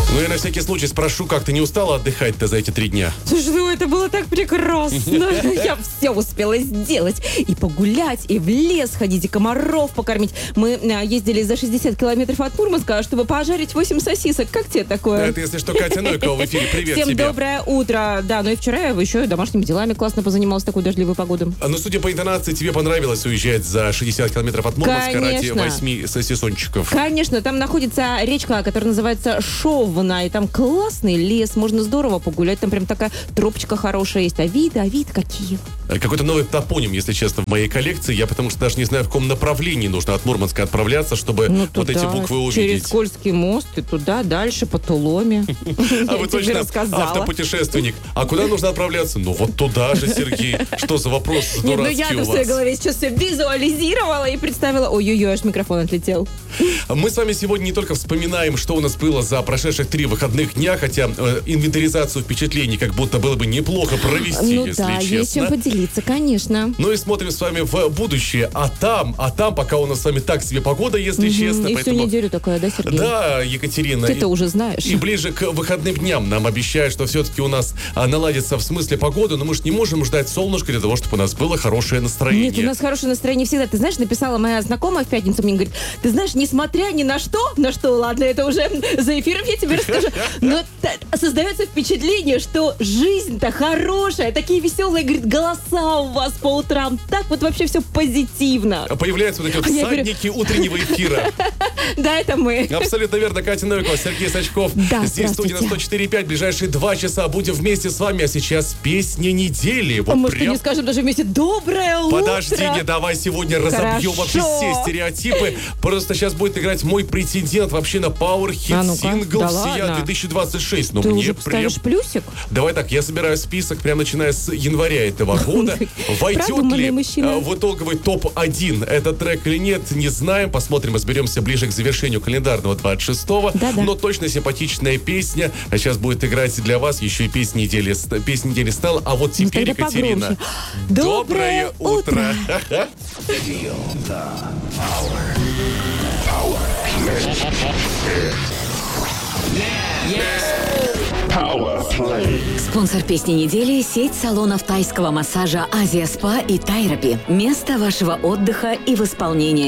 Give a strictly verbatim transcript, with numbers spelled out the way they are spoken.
Ну, я на всякий случай спрошу, как ты не устала отдыхать-то за эти три дня? Слушай, ну это было так прекрасно. Я все успела сделать. И погулять, и в лес ходить, и комаров покормить. Мы ездили за шестьдесят километров от Мурманска, чтобы пожарить восемь сосисок. Как тебе такое? Это, если что, Катя Нойкова в эфире. Привет Всем тебе. доброе утро. Да, ну и вчера я еще и домашними делами классно позанималась в такую дождливую погоду. Ну, судя по интонации, тебе понравилось уезжать за шестьдесят километров от Мурманска ради Конечно. восьми сосисончиков. Конечно, там находится речка, которая называется Шовна, и там классный лес, можно здорово погулять, там прям такая тропочка хорошая есть, а виды, а виды какие. Какой-то новый топоним, если честно, в моей коллекции. Я потому что даже не знаю, в каком направлении нужно от Мурманска отправляться, чтобы Ну, вот туда, эти буквы увидеть. через Скользкий мост и туда, дальше по Туломе. А вы точно автопутешественник. А куда нужно отправляться? Ну, вот туда же, Сергей. Что за вопрос Нет, ну дурацкий я у в своей вас? голове сейчас все визуализировала и представила, ой-ой-ой, аж микрофон отлетел. Мы с вами сегодня не только вспоминаем, что у нас было за прошедших три выходных дня, хотя э, инвентаризацию впечатлений как будто было бы неплохо провести, Ну если да, честно. есть чем поделиться, конечно. Ну и смотрим с вами в будущее. А там, а там пока у нас с вами так себе погода, если Мгм. честно. И поэтому... всю неделю такая, да, Сергей? Да, Екатерина. Ты-то и... уже знаешь. И ближе к выходным дням нам обещают, что все-таки у нас а, наладится в смысле погода, но мы же не можем ждать солнышко для того, чтобы у нас было хорошее настроение. Нет, у нас хорошее настроение всегда. Ты знаешь, написала моя знакомая в пятницу, мне говорит, ты знаешь, несмотря ни на что, на что, ладно, это уже за эфиром я тебе расскажу, но т- создается впечатление, что жизнь-то хорошая, такие веселые, говорит, голоса у вас по утрам, так вот вообще все позитивно. Появляются вот эти вот А я говорю- всадники утреннего эфира. Да, это мы. Абсолютно верно, Катя Новикова, Сергей Сачков. Да, Здесь студия на здравствуйте. сто четыре и пять. Ближайшие два часа будем вместе с вами. А сейчас песня недели. Вот А может, прям... не скажем даже вместе «Доброе утро»? Подожди, не давай сегодня разобьем Хорошо. вообще все стереотипы. Просто сейчас будет играть мой претендент вообще на Power Hit А ну-ка, Single да всея ладно? две тысячи двадцать шесть. Но Ты мне уже прям... ставишь плюсик? Давай так, я собираю список, прям начиная с января этого года. Войдет Продуманный ли мужчина. э, в итоговый топ один этот трек или нет, не знаем. Посмотрим, разберемся ближе к завершению календарного двадцать шестого. Да-да. Но точно симпатичная песня. А сейчас будет играть для вас еще и песня недели, песня недели стала. А вот Ну, теперь, тогда Екатерина, погромче. доброе Доброе утро. Спонсор песни недели – сеть салонов тайского массажа «Азия Спа» и «Тайрапи». Место вашего отдыха и в исполнении